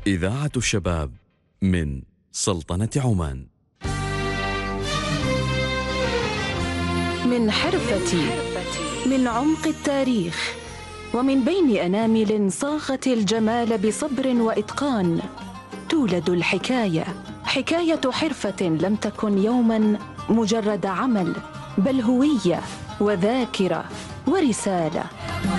إذاعة الشباب من سلطنة عمان. من حرفتي، من عمق التاريخ، ومن بين أنامل صاغت الجمال بصبر وإتقان، تولد الحكاية، حكاية حرفة لم تكن يوما مجرد عمل، بل هوية وذاكرة ورسالة.